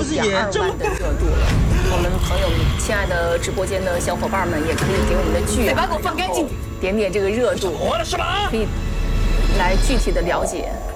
2.2万的热度了。我们朋友们、亲爱的直播间的小伙伴们，也可以给我们的剧嘴巴给我放干净， 点点这个热度，可以来具体的了解